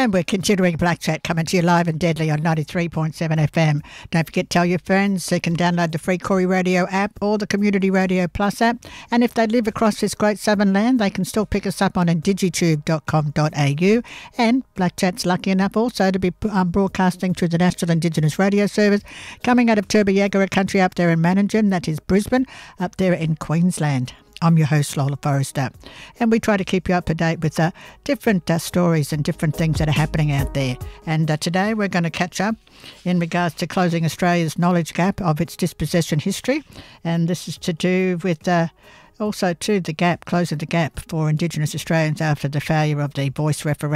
And we're continuing Black Chat, coming to you live and deadly on 93.7 FM. Don't forget, tell your friends. They can download the free Corey Radio app or the Community Radio Plus app. And if they live across this great southern land, they can still pick us up on digitube.com.au. And Black Chat's lucky enough also to be broadcasting through the National Indigenous Radio Service, coming out of Turbo-Yagara country up there in Manningham, that is Brisbane, up there in Queensland. I'm your host, Lola Forrester, and we try to keep you up to date with different stories and different things that are happening out there. And today we're going to catch up in regards to closing Australia's knowledge gap of its dispossession history, and this is to do with also to the gap, closing the gap for Indigenous Australians after the failure of the Voice referendum.